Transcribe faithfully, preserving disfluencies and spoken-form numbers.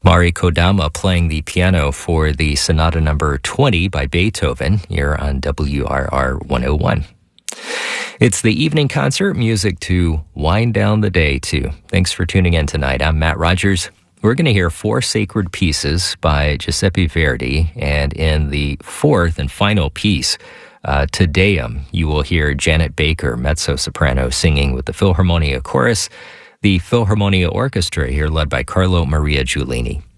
Mari Kodama playing the piano for the Sonata Number twenty by Beethoven here on W R R one oh one. It's the evening concert music to wind down the day, too. Thanks for tuning in tonight. I'm Matt Rogers. We're going to hear four sacred pieces by Giuseppe Verdi, and in the fourth and final piece, uh, Te Deum, you will hear Janet Baker, mezzo-soprano, singing with the Philharmonia Chorus, the Philharmonia Orchestra here led by Carlo Maria Giulini.